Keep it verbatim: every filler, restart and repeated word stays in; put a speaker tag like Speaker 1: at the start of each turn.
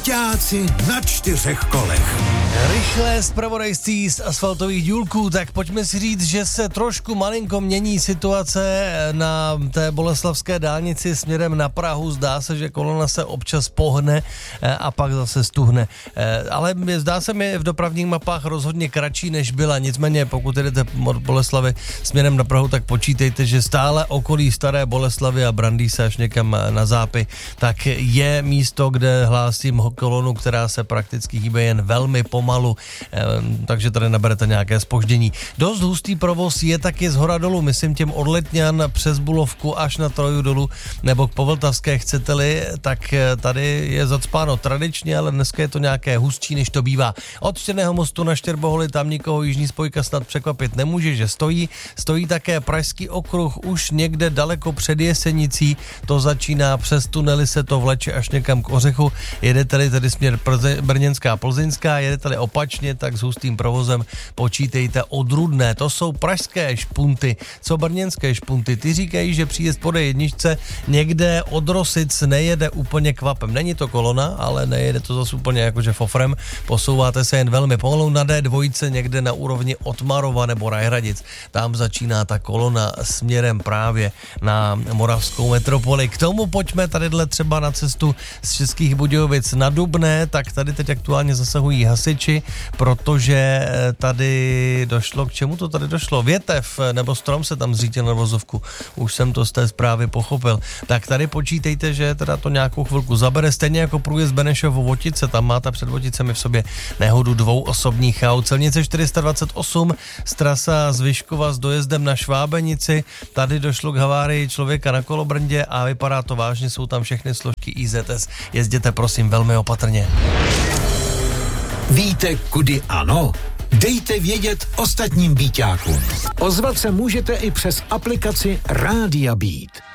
Speaker 1: Víťáci na čtyřech kolech.
Speaker 2: Rychlé zpravodajství z asfaltových důlků, tak pojďme si říct, že se trošku malinko mění situace na té boleslavské dálnici směrem na Prahu. Zdá se, že kolona se občas pohne a pak zase stuhne. Ale zdá se mi v dopravních mapách rozhodně kratší, než byla. Nicméně, pokud jdete od Boleslavy směrem na Prahu, tak počítejte, že stále okolí Staré Boleslavy a Brandýsa až někam na Zápy, tak je místo, kde hlásím kolonu, která se prakticky hýbe jen velmi pomalu, takže tady naberete nějaké zpoždění. Dost hustý provoz je taky z hora dolů, myslím těm od Letňan přes Bulovku až na Troju dolů, nebo k Povltavské chcete-li, tak tady je zacpáno tradičně, ale dneska je to nějaké hustší, než to bývá. Od Černého mostu na Štěrboholi tam nikoho jižní spojka snad překvapit nemůže, že stojí. Stojí také Pražský okruh už někde daleko před Jesenicí, to začíná, přes tunely se to vleče až někam k Ořechu. Jedete-li tedy směr Brněnská Plzeňská, jedete-li opačně, tak s hustým provozem počítejte od Rudné. To jsou pražské špunty. Co brněnské špunty? Ty říkají, že příjezd po dé jedničce někde od Rosic nejede úplně kvapem. Není to kolona, ale nejede to zase úplně jakože fofrem. Posouváte se jen velmi pomalu na dé dva někde na úrovni Otmarova nebo Rajhradic. Tam začíná ta kolona směrem právě na moravskou metropoli. K tomu pojďme tadyhle třeba na cestu z Českých Budějovic na Dubné, tak tady teď aktuálně zasahují hasiči, protože tady došlo, k čemu to tady došlo? Větev nebo strom se tam zřítil na vozovku. Už jsem to z té zprávy pochopil. Tak tady počítejte, že teda to nějakou chvilku zabere, stejně jako průjezd Benešov-Votice, tam máte před Voticemi v sobě nehodu dvou osobních aut. Celnice čtyři sta dvacet osm z trasa z Vyškova s dojezdem na Švábenici, tady došlo k havárii člověka na kolobrndě a vypadá to vážně, jsou tam všechny složky I Z S. Jezděte prosím velmi opatrně.
Speaker 1: Víte, kudy ano? Dejte vědět ostatním Víťákům. Ozvat se můžete i přes aplikaci Rádia Beat.